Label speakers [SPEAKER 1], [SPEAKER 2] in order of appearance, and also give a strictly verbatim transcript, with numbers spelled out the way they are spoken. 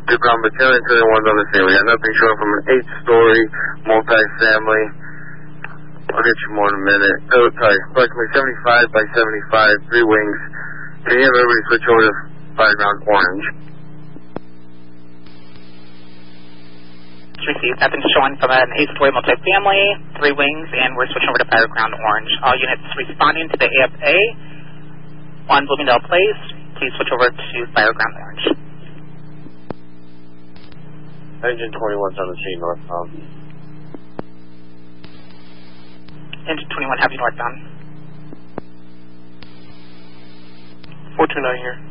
[SPEAKER 1] Two Ground Battalion, twenty-one's on the scene. We got nothing showing from an eight-story multi-family. I'll get you more in a minute. Oh, sorry, approximately seventy-five by seventy-five, three wings. Can you have everybody switch over to Fireground Orange?
[SPEAKER 2] Received. Nothing showing from an eight-story multifamily, three wings, and we're switching over to Fireground Orange. All units responding to the A F A on Bloomingdale Place, please switch over to Fireground Orange.
[SPEAKER 1] Engine twenty-one's on the scene northbound.
[SPEAKER 2] Engine twenty-one, have you northbound?
[SPEAKER 1] four two nine here.